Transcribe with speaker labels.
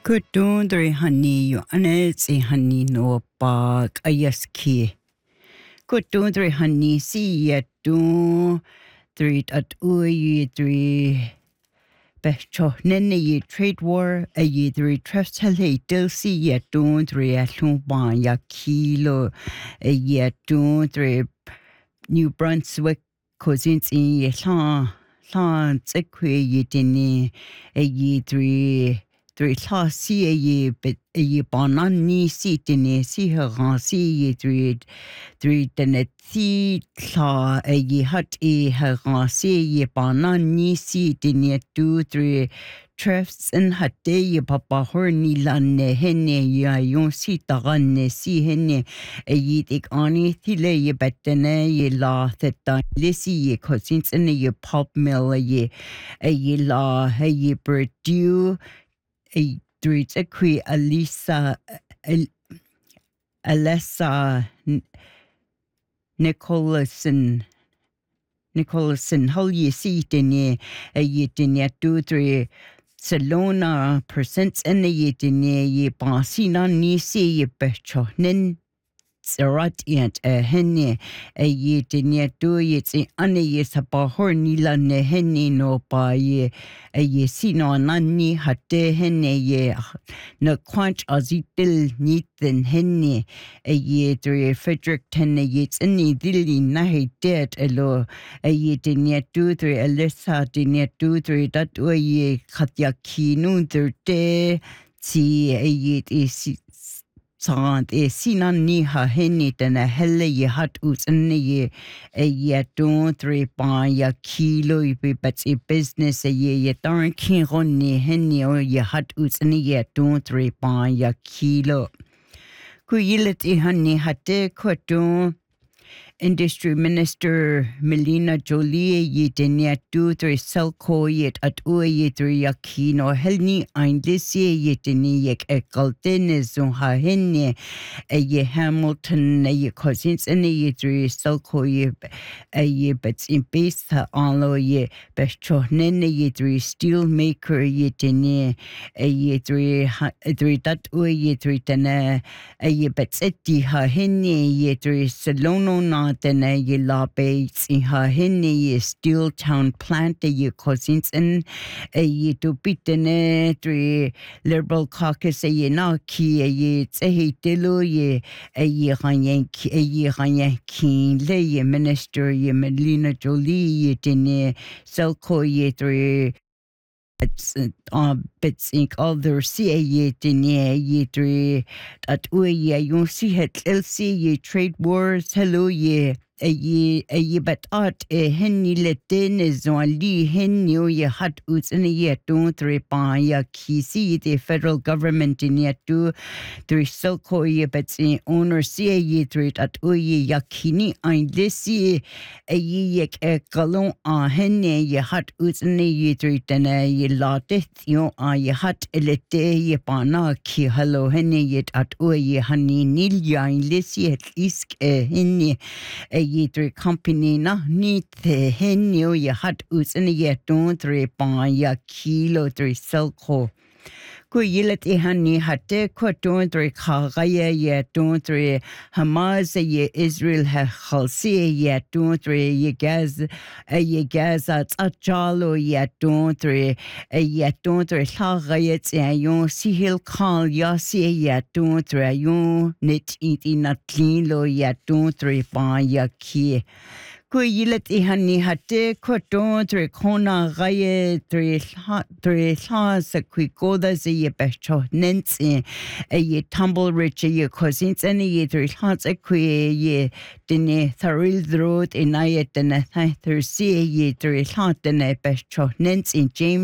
Speaker 1: Kutun dri hani yo anets I hani no bag ayaski. Kutun dri hani si yetun dri at uyi dri becho nene ye trade war a ye dri trustale del si yetun dri alun ban ya kilo a yetun dri New Brunswick cousins in ye lan tsekwe ye dini a ye dri la si ye but ye banan ni si dini si ha si ye dri dene si la a ye hat ha si ye banan ni si dini tu dri Trefs and hatte ye papa horni lanne henne ya yon si taganne si henne a ye ik ani thile ye bettene ye la theta lisi ye cousins and ye pop mill a ye la a ye Purdue a dreet a qui Alessa Nicholson hol ye si dine a ye dine two three Salona percents and ye dine ye basina ni si ye becho nin Sarat yet a henne a ye dine do ye si ane ye sabahor nila ne henne no ba ye a ye sino nani hatte henne ye no quanch azitil nithen henne a ye dre Frederick tenne ye any dilly nahi dead alo a ye dine do three Alyssa dine do three that way ye katya kinu de si a ye is Sant sinan ni ha heni tena helle ye hat us ye a ye don three pa ya kilo ipi but a business a ye darn king on ni heni or ye hat us ye don three pa ya kilo. Ku yilet I hani hatte kwaton Industry Minister Melina Jolie ye denia do three selko yet at ye three yakino helni ein this ye deni yek ekalten zon ha henne a ye Hamilton a ye cousins and ye three selko ye a ye but in base anlo ye becho nene ye three steel maker ye deni a ye three that ye three tena a ye but eti ha henne ye three salono na tena ye la base in ha henne ye steel town plant ye cousins and a ye to bitene three liberal caucus a ye na ki a ye tsehi dilo ye a ye ranyanki le ye minister ye Melina Jolie ye tene selko ye three bits ink other see ye dine ye three at ye you see het LC ye trade wars hello ye a ye but art a henny let den is on li henny ye hat uts in ye don't three pa ya kisi the federal government in ye do three silko ye but in owner see ye three at ye yakini ein lisi a ye a galon a henny ye hat uts in ye three then ye la death yo ye hat elete ye pana ki hello henny yet at ye honey nil ya in lisi at isk henny a ye three company na ni the henyo ye hat us in ye don't three pa ya kilo three silko ku yilet hani hatte ko don't three khaya ye don't three Hamas ye Israel ha khalsi ye don't three ye gaz at jalo ye don't three ye don't three khaya yon sihil khal ya si ye don't three yon net in not clean lo ye don't three pa ya ki ku yilet hani hatte ko don't three kona gaye three sa kui goda ze ye becho nensi ye tumble rich ye cousins and ye three hats a kui ye dine tharil road in ayet and a third ye three hat and a becho nensi James